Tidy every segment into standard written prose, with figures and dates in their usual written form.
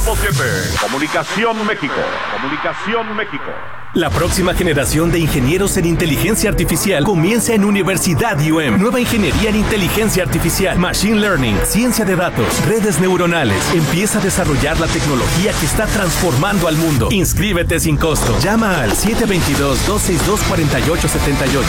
Grupo 7, Comunicación México. Comunicación México. La próxima generación de ingenieros en inteligencia artificial comienza en Universidad UM. Nueva ingeniería en inteligencia artificial, machine learning, ciencia de datos, redes neuronales. Empieza a desarrollar la tecnología que está transformando al mundo. Inscríbete sin costo. Llama al 722-262-4878.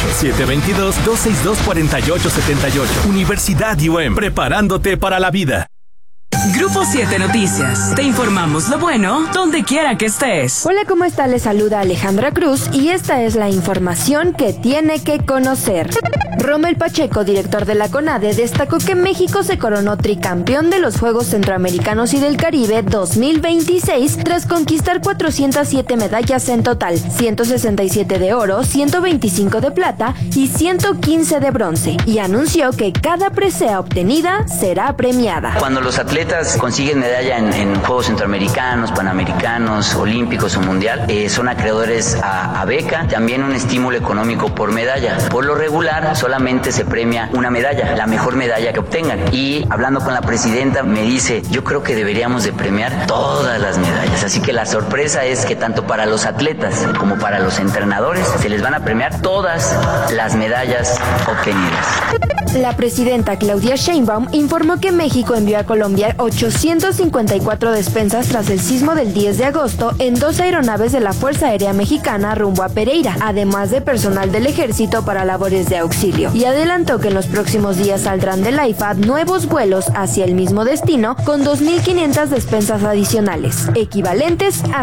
722-262-4878. Universidad UM. Preparándote para la vida. Grupo 7 Noticias. Te informamos lo bueno donde quiera que estés. Hola, ¿cómo está? Les saluda Alejandra Cruz y esta es la información que tiene que conocer. Rommel Pacheco, director de la CONADE, destacó que México se coronó tricampeón de los Juegos Centroamericanos y del Caribe 2026 tras conquistar 407 medallas en total, 167 de oro, 125 de plata y 115 de bronce, y anunció que cada presea obtenida será premiada. Cuando los atletas consiguen medalla en Juegos Centroamericanos, Panamericanos, Olímpicos o Mundial, son acreedores a beca, también un estímulo económico por medalla. Por lo regular, solamente se premia una medalla, la mejor medalla que obtengan. Y hablando con la presidenta, me dice, yo creo que deberíamos de premiar todas las medallas. Así que la sorpresa es que tanto para los atletas como para los entrenadores se les van a premiar todas las medallas obtenidas. La presidenta Claudia Sheinbaum informó que México envió a Colombia 854 despensas tras el sismo del 10 de agosto en 2 aeronaves de la Fuerza Aérea Mexicana rumbo a Pereira, además de personal del ejército para labores de auxilio. Y adelantó que en los próximos días saldrán del AIFA nuevos vuelos hacia el mismo destino con 2.500 despensas adicionales, equivalentes a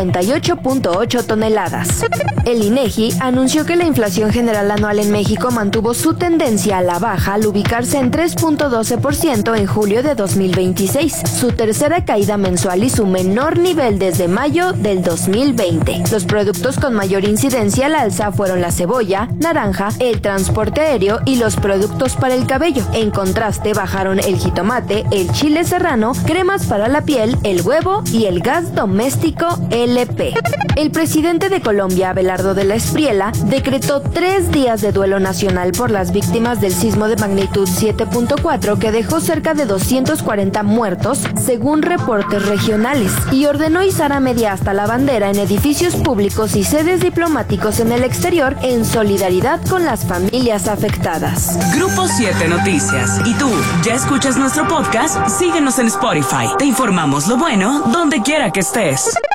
58.8 toneladas. El INEGI anunció que la inflación general anual en México mantuvo su tendencia a la baja al ubicarse en 3.12% en julio de 2026, su tercera caída mensual y su menor nivel desde mayo del 2020. Los productos con mayor incidencia al alza fueron la cebolla, naranja, el transporte aéreo y los productos para el cabello. En contraste, bajaron el jitomate, el chile serrano, cremas para la piel, el huevo y el gas doméstico LP. El presidente de Colombia, Abelardo de la Espriella, decretó 3 días de duelo nacional por las víctimas del sismo de magnitud 7.4 que dejó cerca de 240 muertos, según reportes regionales, y ordenó izar a media asta la bandera en edificios públicos y sedes diplomáticos en el exterior en solidaridad con las familias afectadas. Grupo 7 Noticias. ¿Y tú, ya escuchas nuestro podcast? Síguenos en Spotify. Te informamos lo bueno donde quiera que estés.